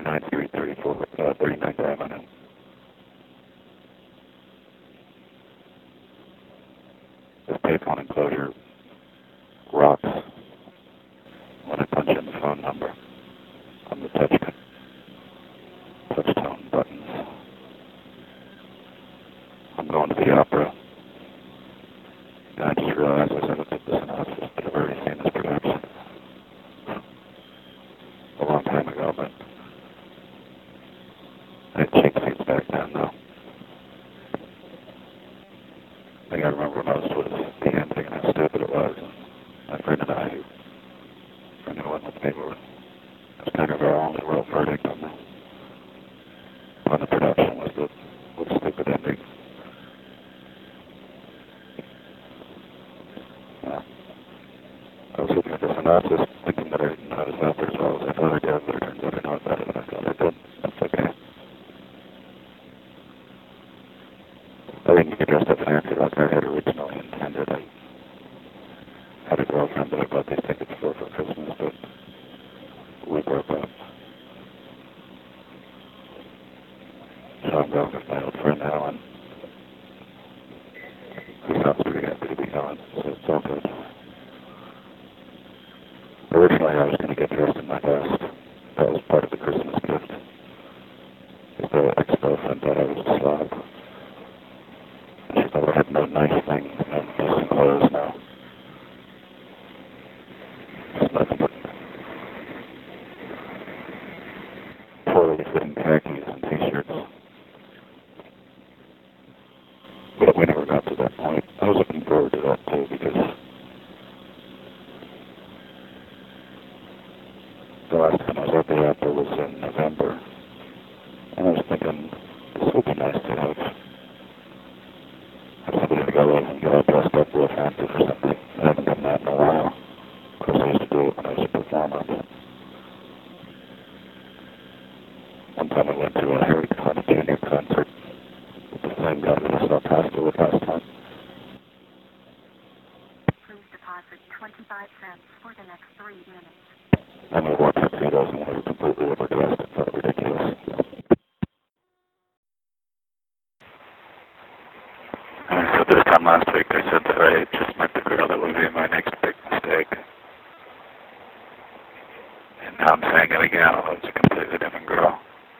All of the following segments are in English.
3934, 39th Avenue. This payphone enclosure rocks when I punch in the phone number on the touch-tone buttons. I'm going to the opera. And I just realized as I looked at the synopsis that I've already seen this production a long time ago, but I had cheap seats back then, though. The thing I remember most was the ending and how stupid it was. My friend and I, friend who went with me, it was kind of our only real verdict on the production was the stupid ending. I was looking at the synopsis, thinking that I didn't know it was out there as well as I thought I did, but it turns out I know it better than I thought I did. That's okay. I didn't get dressed up fancy like I had originally intended. I had a girlfriend that I bought these tickets for Christmas, but we broke up. So I'm going with my old friend Alan, who sounds pretty happy to be gone, so it's all good. Originally, I was going to get dressed in my vest. That was part of the Christmas gift. The ex-girlfriend thought I was a slob. She thought I had no nice things, no decent clothes now. Just nothing but poorly fitting khakis and t-shirts. But we never got to that point. I was looking forward to that too, because the last time I was at the opera was in November, and I was thinking, this would be nice to have somebody to go with and get all dressed up real fancy for something. I haven't done that in a while. Of course, I used to do it when I was a performer, but one time I went to a Harry Connick Jr. concert with the same guy that I saw Pastor with last time. Please deposit 25 cents for the next 3 minutes. And we wore tuxedos and we were completely overdressed. It felt ridiculous. And I said this time last week, I said that I had just met the girl that would be my next big mistake. And now I'm saying it again, although it's a completely different girl.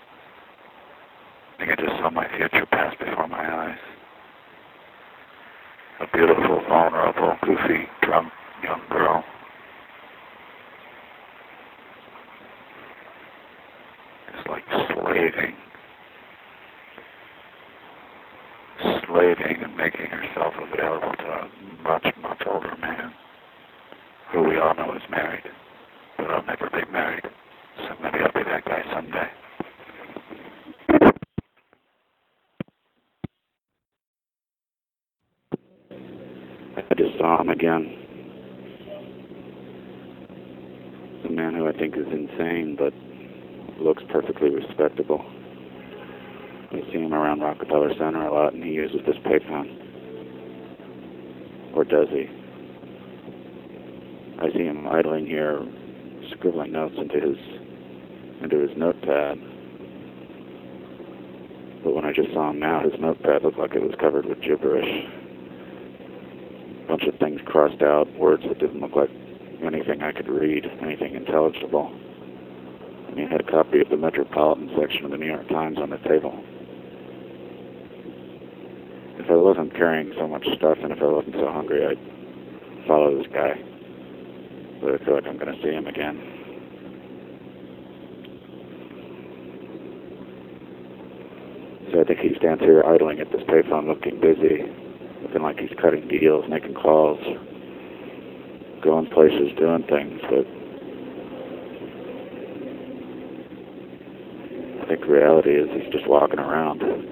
I think I just saw my future pass before my eyes. A beautiful, vulnerable, goofy, drunk young girl. Just like slaving and making herself available to a much, much older man, who we all know is married, but I'll never be married, so maybe I'll be that guy someday. I just saw him again. A man who I think is insane, but looks perfectly respectable. I see him around Rockefeller Center a lot, and he uses this payphone. Or does he? I see him idling here, scribbling notes into his notepad. But when I just saw him now, his notepad looked like it was covered with gibberish. A bunch of things crossed out, words that didn't look like anything I could read, anything intelligible. And he had a copy of the Metropolitan section of the New York Times on the table. If I wasn't carrying so much stuff and if I wasn't so hungry, I'd follow this guy. But I feel like I'm going to see him again. So I think he stands here idling at this payphone, looking busy, looking like he's cutting deals, making calls, going places, doing things, but I think the reality is he's just walking around.